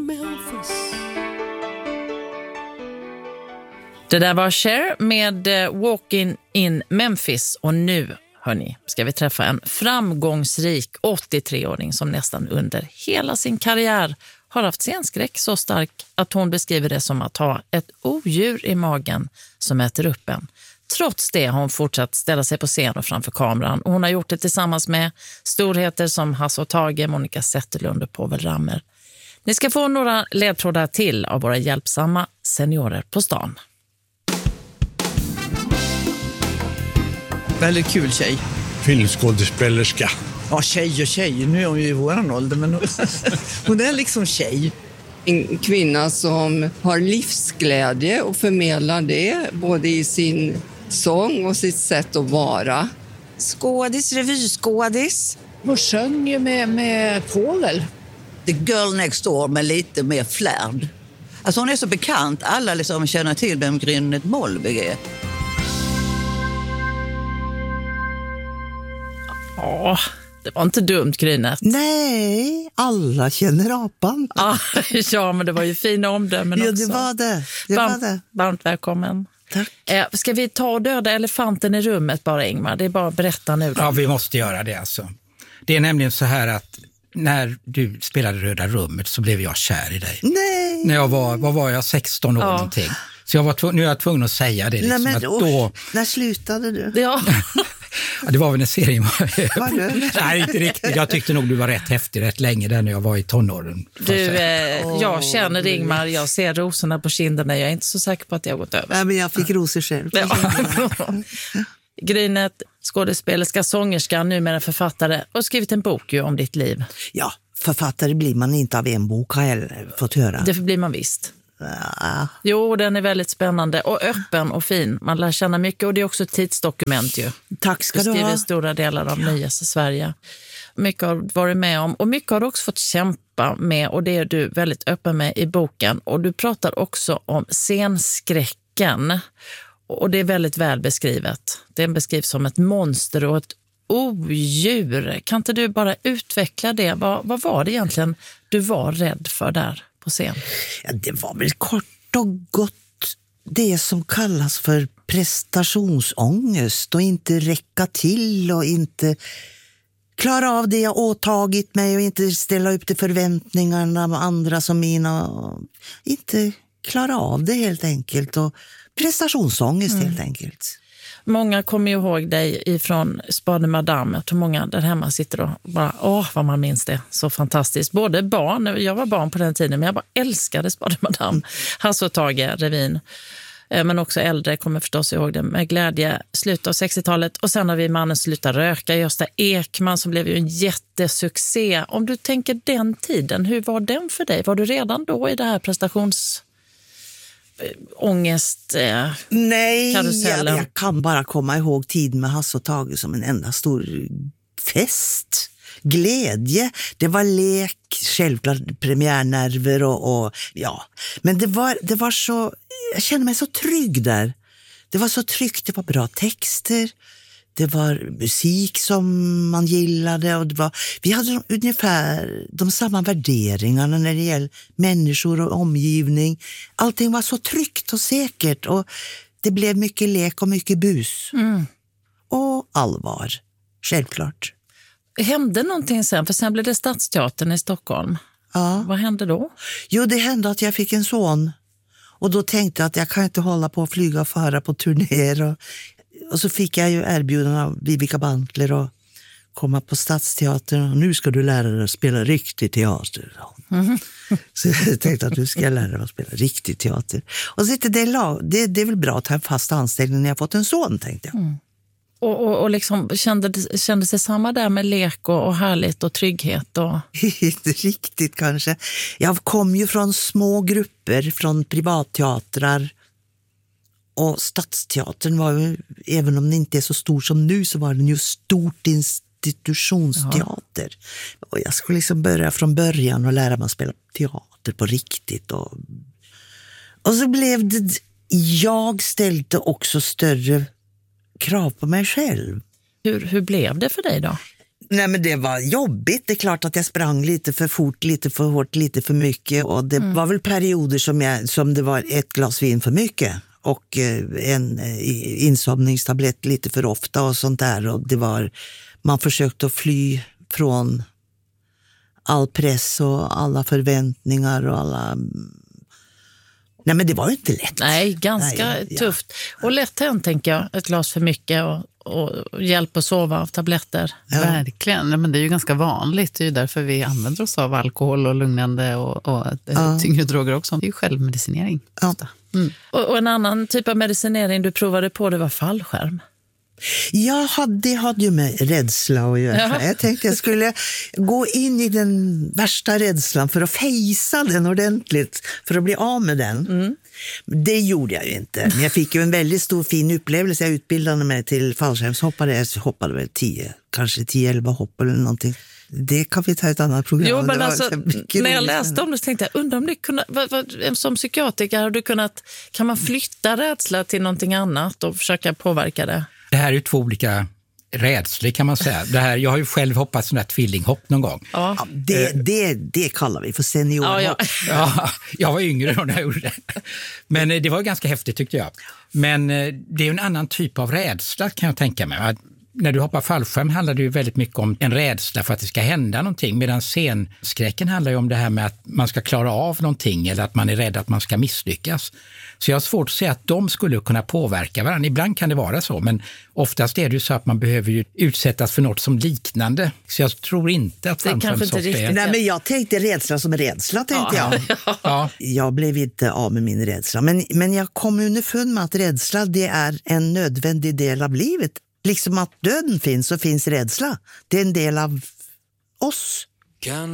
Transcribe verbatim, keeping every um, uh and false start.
Memphis. Det där var Cher med Walking in Memphis. Och nu, hörni, ska vi träffa en framgångsrik åttiotre-åring som nästan under hela sin karriär har haft scenskräck så stark att hon beskriver det som att ha ett odjur i magen som äter upp en. Trots det har hon fortsatt ställa sig på scen och framför kameran. Och hon har gjort det tillsammans med storheter som Hasse och Tage, Monica Zetterlund och Povel Ramel. Ni ska få några ledtrådar till av våra hjälpsamma seniorer på stan. Väldigt kul tjej. Filmskådespelerska. Ja, tjej och tjej. Nu är hon ju i våran ålder, men hon, hon är liksom tjej. En kvinna som har livsglädje och förmedlar det både i sin sång och sitt sätt att vara. Skådis, revyskådis. Hon sjöng ju med, med Povel. The girl next door med lite mer flärd. Alltså hon är så bekant. Alla liksom känner till vem Grynet Molvig är. Ja, det var inte dumt, Grynet. Nej, alla känner apan. Ah, ja, men det var ju fina omdömen ja, också. Ja, det var det. det, Varmt, var det. varmt välkommen. Tack. Eh, ska vi ta och döda elefanten i rummet bara, Ingmar? Det är bara att berätta nu då. Ja, vi måste göra det alltså. Det är nämligen så här att när du spelade Röda rummet så blev jag kär i dig. Nej! När jag var, vad var jag, sexton år Ja. någonting. Så jag var tv- nu är jag tvungen att säga det. Liksom, Nej, men, att oh, då... När slutade du? Ja. Ja, det var väl när serien var... Var du? Nej, inte riktigt. Jag tyckte nog du var rätt häftig rätt länge där när jag var i tonåren. Du, eh, jag känner Ingmar, jag ser rosorna på kinderna. Jag är inte så säker på att jag har gått över. Nej, men jag fick rosor själv. Ja. Grynet, skådespelerska, sångerska, numera författare och skrivit en bok ju om ditt liv. Ja, författare blir man inte av en bok, har jag fått höra. Det blir man visst. Ja. Jo, den är väldigt spännande och öppen och fin. Man lär känna mycket och det är också ett tidsdokument ju. Tack ska du du skriver ha. stora delar av ja. Nyhets i Sverige. Mycket har du varit med om och mycket har du också fått kämpa med och det är du väldigt öppen med i boken. Och du pratar också om scenskräcken och det är väldigt väl beskrivet. Det beskrivs som ett monster och ett odjur. Kan inte du bara utveckla det? Vad, vad var det egentligen du var rädd för där på scen? Ja, det var väl kort och gott det som kallas för prestationsångest och inte räcka till och inte klara av det jag åtagit mig och inte ställa upp till förväntningarna av andra som mina och inte klara av det helt enkelt och prestationsångest mm. helt enkelt. Många kommer ju ihåg dig ifrån Spade Madame. Jag tror många där hemma sitter och bara, åh vad man minns det. Så fantastiskt. Både barn, jag var barn på den tiden men jag bara älskade Spade Madame. Mm. Hasse och Tage, revyn. Men också äldre kommer förstås ihåg det med glädje. Slutet av sextiotalet och sen har vi Mannen slutar röka. Gösta Ekman som blev ju en jättesuccé. Om du tänker den tiden, hur var den för dig? Var du redan då i det här prestations... ångest eh, Nej, karusellen? Jag, jag kan bara komma ihåg tiden med Hasse och Tage som en enda stor fest. Glädje, det var lek, självklart premiärnerver och, och ja. Men det var, det var så, jag kände mig så trygg där. Det var så tryggt, det var bra texter. Det var musik som man gillade och det var, vi hade ungefär de samma värderingarna när det gäller människor och omgivning. Allting var så tryggt och säkert och det blev mycket lek och mycket bus. Mm. Och allvar, självklart. Hände någonting sen? För sen blev det Stadsteatern i Stockholm. Ja. Vad hände då? Jo, det hände att jag fick en son. Och då tänkte jag att jag kan inte hålla på att flyga och föra på turnéer och Och så fick jag ju erbjuden av Vivica Bantler att komma på Stadsteatern. Och nu ska du lära dig att spela riktig teater. Mm. Så jag tänkte att nu ska jag lära dig att spela riktig teater. Och så det, det, det är väl bra att ha en fast anställning när jag fått en son, tänkte jag. Mm. Och, och, och liksom kände, kände sig samma där med lek och, och härligt och trygghet? Och... Inte riktigt kanske. Jag kom ju från små grupper, från privatteatrar. Och Stadsteatern var ju, även om den inte är så stor som nu, så var den ju stort institutionsteater. Ja. Och jag skulle liksom börja från början och lära mig att spela teater på riktigt. Och, och så blev det, jag ställde också större krav på mig själv. Hur, hur blev det för dig då? Nej, men det var jobbigt. Det är klart att jag sprang lite för fort, lite för hårt, lite för mycket. Och det mm. var väl perioder som, jag, som det var ett glas vin för mycket. Och eh, en eh, insomningstablett lite för ofta och sånt där. Och det var, man försökte att fly från all press och alla förväntningar och alla... Nej, men det var ju inte lätt. Nej, ganska Nej, ja. tufft. Och lätt hänt, tänker jag. Ett glas för mycket och, och hjälp att sova av tabletter. Ja. Verkligen. Ja, men det är ju ganska vanligt. Det är ju därför vi använder oss av alkohol och lugnande och, och ja. tyngre droger också. Det är ju självmedicinering. Ja. Mm. Och, och en annan typ av medicinering du provade på, det var fallskärm. Jag hade, det hade ju med rädsla att göra. Ja. Jag tänkte jag skulle gå in i den värsta rädslan för att fejsa den ordentligt, för att bli av med den. Mm. Det gjorde jag ju inte. Men jag fick ju en väldigt stor fin upplevelse. Jag utbildade mig till fallskärmshoppare. Jag hoppade väl tio, kanske tio elva hopp eller någonting. Det kan vi ta ett annat program. Jo, men alltså, när jag läste om det så tänkte jag, undrar om det kunde, vad, vad, som psykiatriker har du kunnat, kan man flytta rädsla till någonting annat och försöka påverka det? Det här är ju två olika rädslor, kan man säga. Det här, jag har ju själv hoppat sån där tvillinghopp någon gång. Ja. Ja, det, det, det kallar vi för seniorhopp. Ja, ja. ja, jag var yngre då när jag gjorde det. Men det var ganska häftigt, tyckte jag. Men det är en annan typ av rädsla, kan jag tänka mig. När du hoppar fallskärm handlar det ju väldigt mycket om en rädsla för att det ska hända någonting. Medan scenskräcken handlar ju om det här med att man ska klara av någonting eller att man är rädd att man ska misslyckas. Så jag har svårt att säga att de skulle kunna påverka varandra. Ibland kan det vara så, men oftast är det ju så att man behöver ju utsättas för något som liknande. Så jag tror inte att fallskärmshopp är... Nej, men jag tänkte rädsla som rädsla, tänkte ja. jag. Ja. Jag blev inte av med min rädsla. Men, men jag kom underfund med att rädsla, det är en nödvändig del av livet. Liksom att döden finns, så finns rädsla. Det är en del av oss.